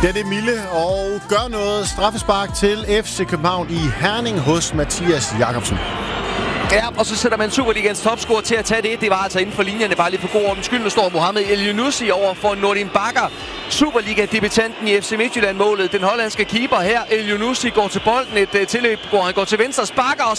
Ja, det er Mille, og gør noget straffespark til FC København i Herning hos Mathias Jakobsen. Ja, og så sætter man Superligans topscorer til at tage det. Det var altså inden for linjerne, bare lige for god ordens skyld. Nu står Mohamed El-Younousi over for Nordin Bakker. Superliga-debutanten i FC Midtjylland-målet. Den hollandske keeper her, El-Younousi, går til bolden. Et tilløb, hvor han går til venstre, sparker og